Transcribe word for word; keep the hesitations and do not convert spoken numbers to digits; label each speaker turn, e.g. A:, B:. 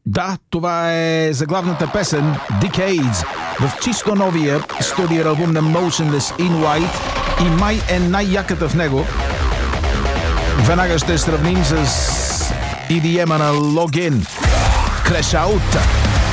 A: Да, това е заглавната песен Decades в чисто новия студио албум на Motionless in White и май е най-яката в него. Веднага ще сравним с и ди ем-а на Login. Crash Out.